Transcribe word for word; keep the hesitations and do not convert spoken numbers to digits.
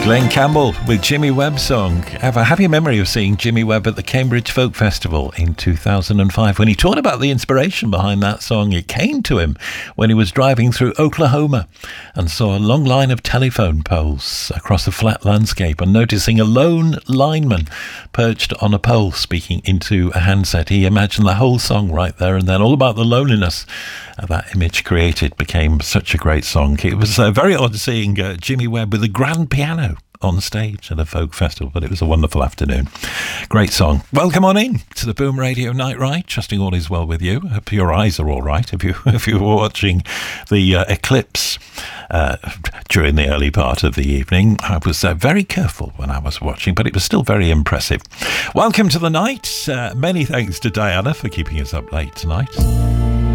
Glenn Campbell with Jimmy Webb song. I have a happy memory of seeing Jimmy Webb at the Cambridge Folk Festival in two thousand five. When he talked about the inspiration behind that song, it came to him when he was driving through Oklahoma and saw a long line of telephone poles across a flat landscape, and noticing a lone lineman perched on a pole speaking into a handset. He imagined the whole song right there and then. All about the loneliness that image created became such a great song. It was uh, very odd seeing uh, Jimmy Webb with a grand piano on stage at a folk festival, but it was a wonderful afternoon. Great song. Welcome on in to the Boom Radio Night Ride. Trusting all is well with you. Hope your eyes are all right. If you if you were watching the uh, eclipse uh, during the early part of the evening, I was uh, very careful when I was watching, but it was still very impressive. Welcome to the night. Uh, many thanks to Diana for keeping us up late tonight.